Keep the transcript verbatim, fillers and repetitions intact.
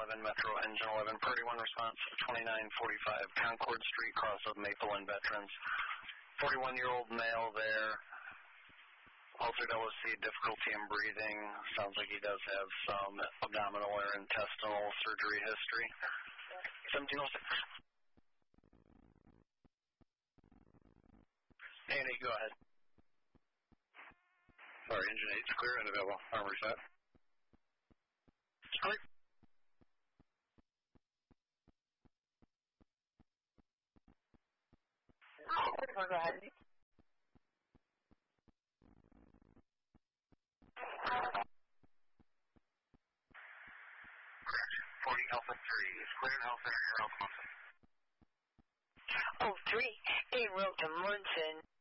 eleven, Metro Engine eleven, Purdy one response, twenty-nine forty-five, Concord Street, cross of Maple and Veterans. forty-one-year-old male there, altered L O C, difficulty in breathing. Sounds like he does have some abdominal or intestinal surgery history. seventeen oh six. A and E, go ahead. Sorry, engine eight's clear and available. Arm reset. Clear. Go ahead. forty Alpha three is clear and Alpha Air Alpha Munson. Oh, three, en route to Munson.